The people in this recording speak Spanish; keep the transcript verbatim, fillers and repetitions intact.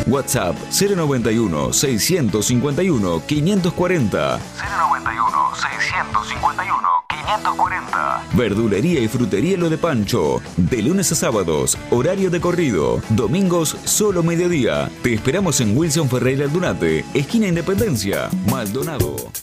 WhatsApp cero noventa y uno, seiscientos cincuenta y uno, quinientos cuarenta. cero noventa y uno, seiscientos cincuenta y uno, quinientos cuarenta. Verdulería y frutería Lo de Pancho. De lunes a sábados, horario de corrido. Domingos, solo mediodía. Te esperamos en Wilson Ferreira Aldunate, esquina Independencia, Maldonado.